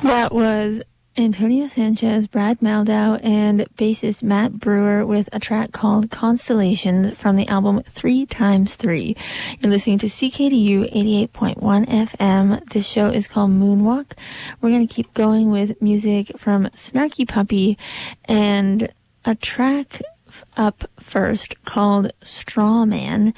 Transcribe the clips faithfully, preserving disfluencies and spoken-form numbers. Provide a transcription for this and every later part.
That was Antonio Sanchez, Brad Maldau, and bassist Matt Brewer with a track called Constellations from the album Three Times Three. You're listening to C K D U eighty-eight point one F M. This show is called Moonwalk. We're going to keep going with music from Snarky Puppy and a track up first called Straw Man.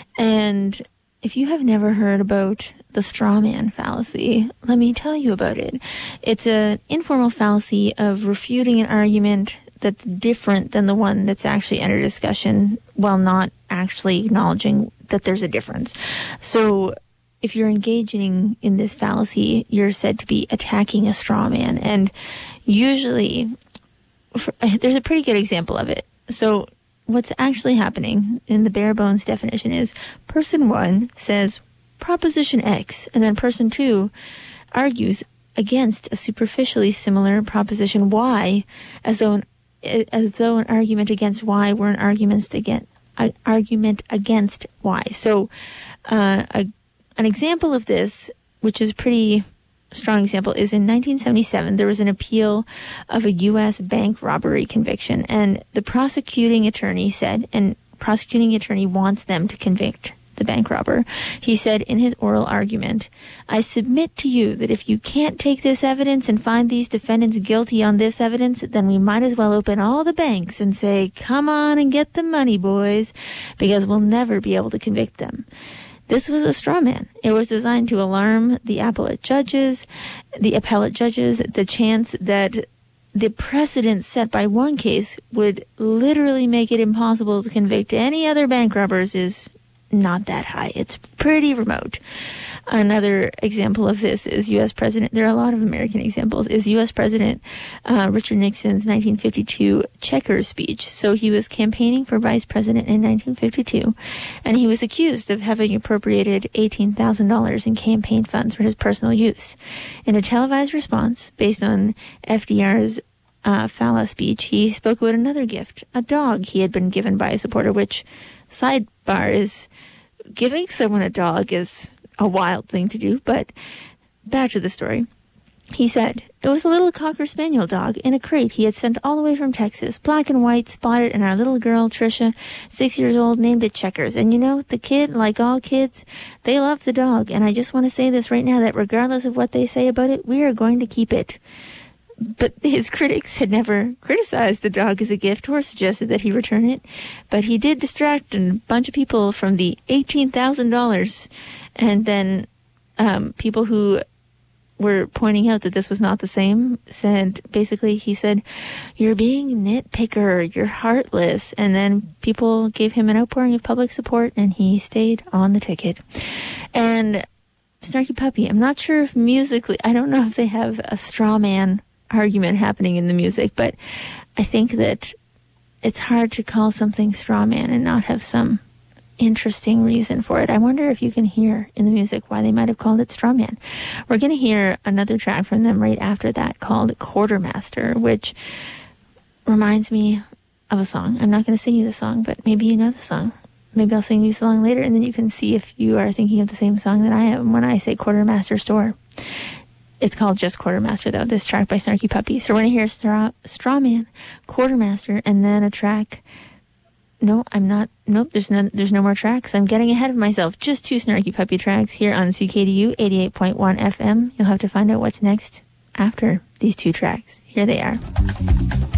And if you have never heard about the straw man fallacy, let me tell you about it. It's an informal fallacy of refuting an argument that's different than the one that's actually under discussion while not actually acknowledging that there's a difference. So if you're engaging in this fallacy, you're said to be attacking a straw man. And usually, for, there's a pretty good example of it. So what's actually happening in the bare bones definition is person one says Proposition X, and then person two argues against a superficially similar Proposition Y, as though an, as though an argument against Y were an argument against, uh, argument against Y. So uh, a, an example of this, which is a pretty strong example, is in nineteen seventy-seven, there was an appeal of a U S bank robbery conviction, and the prosecuting attorney said, and prosecuting attorney wants them to convict the bank robber. He said in his oral argument, I submit to you that if you can't take this evidence and find these defendants guilty on this evidence, then we might as well open all the banks and say, come on and get the money, boys, because we'll never be able to convict them. This was a straw man. It was designed to alarm the appellate judges, the appellate judges, the chance that the precedent set by one case would literally make it impossible to convict any other bank robbers is not that high. It's pretty remote. Another example of this is U S President, there are a lot of American examples, is U S President uh, Richard Nixon's nineteen fifty-two checkers speech. So he was campaigning for vice president in nineteen fifty-two, and he was accused of having appropriated eighteen thousand dollars in campaign funds for his personal use. In a televised response, based on F D R's uh, Fala speech, he spoke about another gift, a dog he had been given by a supporter, which, sidebar, is giving someone a dog is a wild thing to do, but back to the story. He said, it was a little Cocker Spaniel dog in a crate he had sent all the way from Texas, black and white, spotted, and our little girl, Trisha, six years old, named it Checkers. And you know, the kid, like all kids, they love the dog, and I just want to say this right now, that regardless of what they say about it, we are going to keep it. But his critics had never criticized the dog as a gift or suggested that he return it. But he did distract a bunch of people from the eighteen thousand dollars. And then um, people who were pointing out that this was not the same said, basically, he said, you're being nitpicker, you're heartless. And then people gave him an outpouring of public support, and he stayed on the ticket. And Snarky Puppy, I'm not sure if musically, I don't know if they have a straw man argument happening in the music, but I think that it's hard to call something straw man and not have some interesting reason for it. I wonder if you can hear in the music why they might have called it straw man. We're going to hear another track from them right after that called Quartermaster, which reminds me of a song. I'm not going to sing you the song, but maybe you know the song. Maybe I'll sing you the song later, and then you can see if you are thinking of the same song that I am when I say Quartermaster Store. It's called just Quartermaster, though, this track by Snarky Puppy. So we're going to hear Straw, Straw Man, Quartermaster, and then a track. No, I'm not. Nope, there's no, there's no more tracks. I'm getting ahead of myself. Just two Snarky Puppy tracks here on C K D U eighty-eight point one F M. You'll have to find out what's next after these two tracks. Here they are.